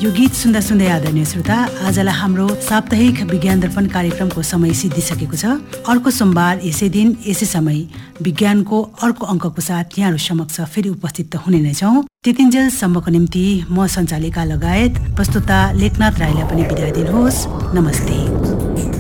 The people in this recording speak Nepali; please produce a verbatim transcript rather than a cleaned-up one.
यो गीत सुन्दा सुन्दै आदरणीय श्रोता, आजलाई हाम्रो साप्ताहिक विज्ञान दर्पण कार्यक्रमको समय सिद्धिसकेको छ। अर्को सोमबार यसै दिन यसै समय विज्ञानको अर्को अङ्कको साथ यहाँहरू समक्ष फेरि उपस्थित हुने नै छौँ। त्यतिन्जेलसम्मको निम्ति म सञ्चालिका लगायत प्रस्तुता लेखनाथ राईलाई पनि बिदा दिनुहोस्। नमस्ते।